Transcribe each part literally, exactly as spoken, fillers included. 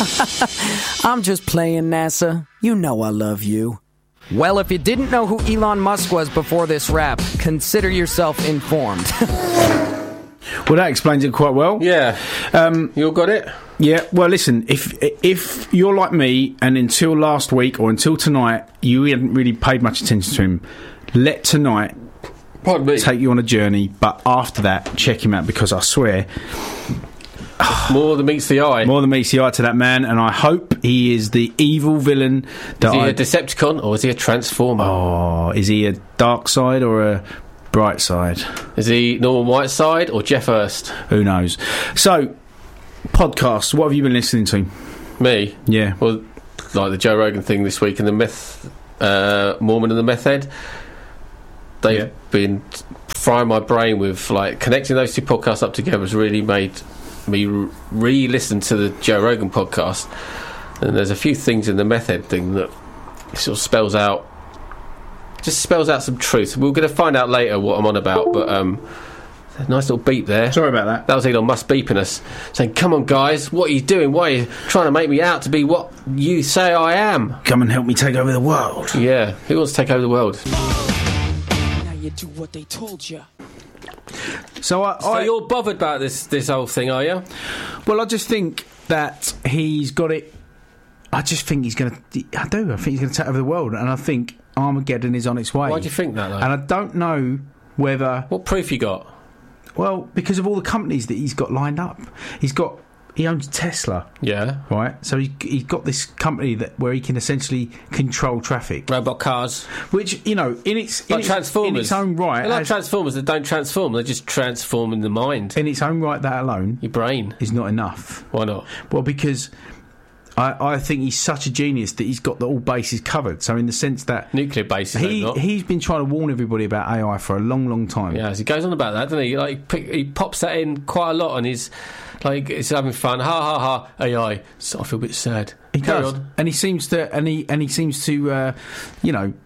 I'm just playing, NASA. You know I love you. Well, if you didn't know who Elon Musk was before this rap, consider yourself informed. Well, that explains it quite well. Yeah. Um, you all got it? Yeah. Well, listen, if if you're like me and until last week or until tonight you hadn't really paid much attention to him, let tonight Pardon me. take you on a journey, but after that, check him out, because I swear... More than meets the eye. More than meets the eye to that man, and I hope he is the evil villain that Is he I... a Decepticon or is he a Transformer? Oh, is he a dark side or a bright side? Is he Norman Whiteside or Jeff Hurst? Who knows? So, podcasts, what have you been listening to? Me? Yeah. Well, like the Joe Rogan thing this week and the meth... Uh, Mormon and the Meth Head. They've Yeah. been frying my brain with, like, connecting those two podcasts up together has really made me re-listen to the Joe Rogan podcast. And there's a few things in the Meth Head thing that sort of spells out, just spells out some truth. We're going to find out later what I'm on about, but um, nice little beep there. Sorry about that. That was Elon Musk beeping us, saying, "Come on, guys, what are you doing? Why are you trying to make me out to be what you say I am? Come and help me take over the world." Yeah, who wants to take over the world? Now you do what they told you. So, I, So I you're bothered about this this whole thing, are you? well, I just think that he's got it. I just think he's going to. I do. I think he's going to take over the world, and I think Armageddon is on its way. Why do you think that, though? And I don't know whether. What proof you got? Well, because of all the companies that he's got lined up, he's got. He owns Tesla, Yeah. right? So he he's got this company that where he can essentially control traffic, Robot cars. which, you know, in its in Like its, Transformers. in its own right, They're like as- Transformers that don't transform, they just transform in the mind. in its own right, that alone Your brain. is not enough. Why not? Well, because I, I think he's such a genius that he's got the, all bases covered. So in the sense that Nuclear bases, he not. he's been trying to warn everybody about A I for a long, long time. Yeah, he goes on about that, doesn't he? Like, he pick- he pops that in quite a lot, and he's like, he's having fun. Ha ha ha! A I. So I feel a bit sad. He Carry does, on. and he seems to, and he and he seems to, uh, you know,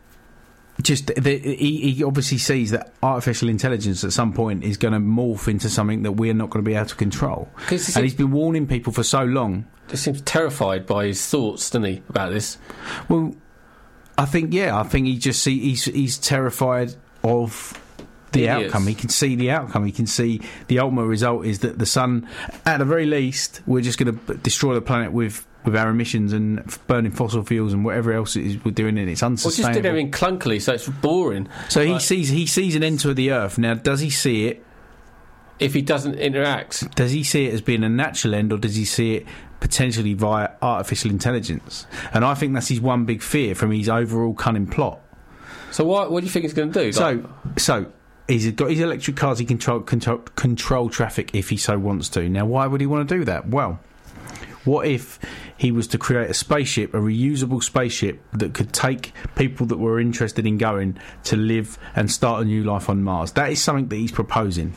just the, he, he obviously sees that artificial intelligence at some point is going to morph into something that we're not going to be able to control. 'Cause he And he's been warning people for so long. He seems terrified by his thoughts, doesn't he, about this? Well, I think yeah, I think he just see he's he's terrified of the Idiots. outcome. He can see the outcome. He can see the ultimate result is that the sun, at the very least, we're just going to destroy the planet with, with our emissions and f- burning fossil fuels and whatever else it is we're doing, and it's Well, just unsustainable. did everything clunkily, so it's boring. so he Like, sees he sees an end to the Earth. Now, does he see it? if he doesn't interact. Does he see it as being a natural end, or does he see it potentially via artificial intelligence? And I think that's his one big fear from his overall cunning plot. So what, what do you think he's going to do? So, Like, so he's got his electric cars. He can control, control control traffic if he so wants to. Now, why would he want to do that? Well, what if he was to create a spaceship, a reusable spaceship that could take people that were interested in going to live and start a new life on Mars? That is something that he's proposing.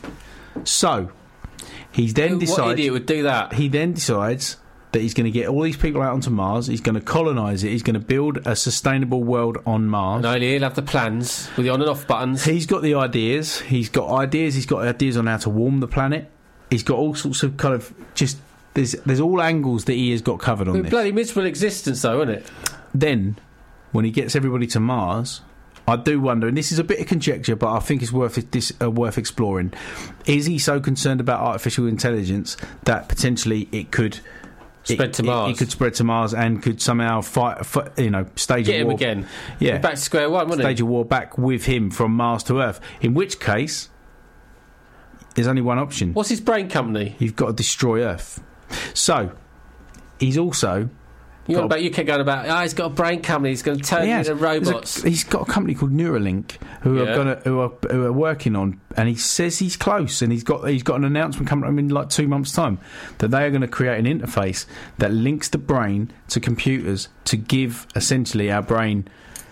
So he's then what decides. idiot would do that? He then decides that he's going to get all these people out onto Mars. He's going to colonise it. He's going to build a sustainable world on Mars. And only he'll have the plans with the on and off buttons. He's got the ideas. He's got ideas. He's got ideas on how to warm the planet. He's got all sorts of kind of just there's there's all angles that he has got covered on A this. bloody miserable existence, though, isn't it? Then, when he gets everybody to Mars, I do wonder, and this is a bit of conjecture, but I think it's worth it, this uh, worth exploring. Is he so concerned about artificial intelligence that potentially it could Spread it, to it- Mars. It, could spread to Mars and could somehow fight, fight you know, stage Get a him war again. Yeah, Back to square one, wouldn't stage he? a war back with him from Mars to Earth. In which case, there's only one option. What's his brain company? You've got to destroy Earth. So, he's also... You, got on a- about, you kept going about, oh, he's got a brain company, he's going to turn He you has. into There's a- robots. he's got a company called Neuralink who Yeah. are gonna who are who are working on, and he says he's close, and he's got he's got an announcement coming up in like two months' time that they are going to create an interface that links the brain to computers to give essentially our brain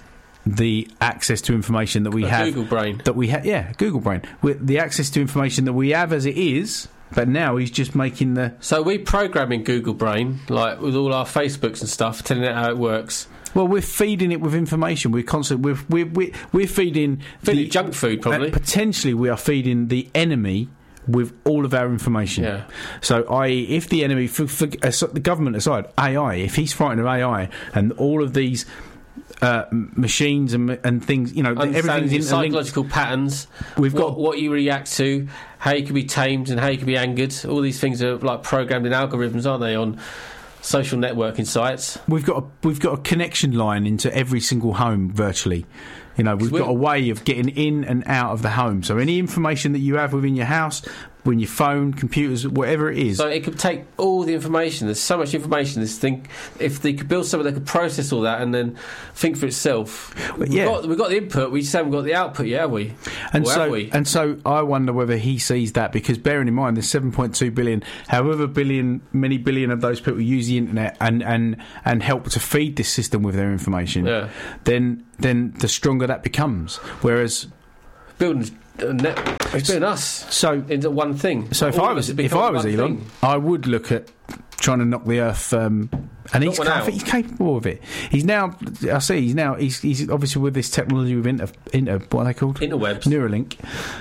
the access to information that we A have. Google brain. That we have, yeah, Google brain with the access to information that we have as it is. But now he's just making the. So we programming Google Brain, like with all our Facebooks and stuff, telling it how it works. Well, we're feeding it with information. We're constantly we're we're we're, we're feeding Feeding the junk food, probably. Uh, potentially, we are feeding the enemy with all of our information. Yeah. So, that is, if the enemy, for, for, uh, so the government aside, A I, if he's frightened of A I and all of these uh, machines and and things, you know, everything's in psychological patterns. We've what, got what you react to, how you can be tamed, and how you can be angered. All these things are like programmed in algorithms, aren't they? On social networking sites. We've got a, we've got a connection line into every single home virtually. You know, we've got a way of getting in and out of the home. So any information that you have within your house, when your phone, computers, whatever it is. So it could take all the information. There's so much information. This thing, if they could build something that could process all that and then think for itself. We've, yeah. got, we've got the input. We just haven't got the output yet, have we? And or so, have we? and so, I wonder whether he sees that, because bearing in mind there's seven point two billion, however billion, many billion of those people use the internet and and and help to feed this system with their information. Yeah. Then then the stronger that becomes. Whereas building. It's been us so into one thing. So if All I was if I was Elon, thing. I would look at trying to knock the Earth, um, and he's, I think he's capable of it. He's now, I see, he's now he's, he's obviously with this technology with inter, inter what are they called? Interwebs, Neuralink.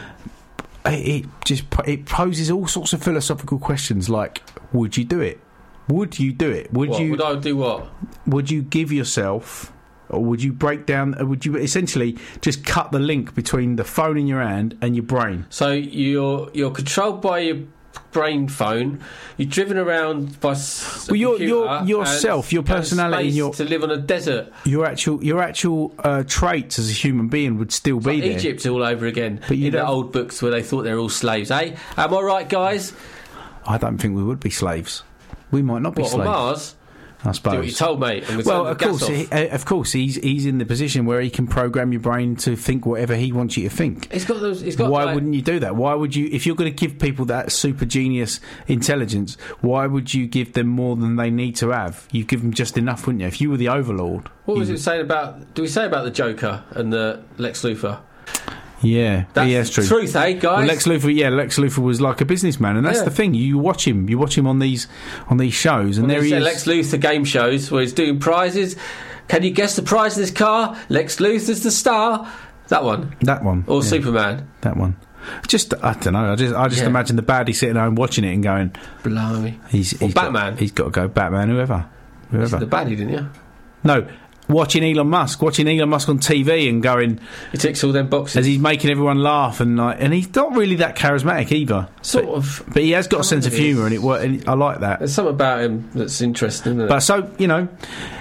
It, it just it poses all sorts of philosophical questions like, would you do it? Would you do it? Would what, you? Would I do what? Would you give yourself? Or would you break down, or would you essentially just cut the link between the phone in your hand and your brain? So you're you're controlled by your brain phone. You're driven around by well, your your yourself, your personality, your to live on a desert. Your actual your actual uh, traits as a human being would still it's be like there. Egypt all over again. But you in the old books where they thought they were all slaves. Eh? Am I right, guys? I don't think we would be slaves. We might not be what, slaves. On Mars? I suppose. Do what you told, mate. Well, of course, he, uh, of course, he's he's in the position where he can program your brain to think whatever he wants you to think. He's got those. He's got. Why like, wouldn't you do that? Why would you, if you're going to give people that super genius intelligence, why would you give them more than they need to have? You give them just enough, wouldn't you? If you were the overlord. What was you, it saying about? Do we say about the Joker and the Lex Luthor? Yeah, that's yeah, that's true. Truth, eh, guys? Well, Lex Luthor, yeah, Lex Luthor was like a businessman, and that's yeah. the thing. You watch him, you watch him on these on these shows, and well, there he is. Lex Luthor game shows where he's doing prizes. Can you guess the prize of this car? Lex Luthor's the star. That one. That one. Or yeah. Superman. That one. Just I don't know. I just I just yeah. imagine the baddie sitting there and watching it and going, "Blimey." He's, he's Batman. Got, he's got to go. Batman. Whoever. Whoever. The baddie, didn't you? No. Watching Elon Musk, watching Elon Musk on T V and going, he ticks all them boxes as he's making everyone laugh, and like, and he's not really that charismatic either. Sort but, of, but he has got a sense of humour, and it. And I like that. There's something about him that's interesting. Isn't it? But so you know,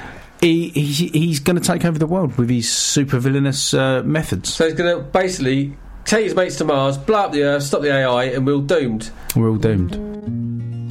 he, he he's going to take over the world with his super villainous uh, methods. So he's going to basically take his mates to Mars, blow up the Earth, stop the A I, and we're all doomed. We're all doomed.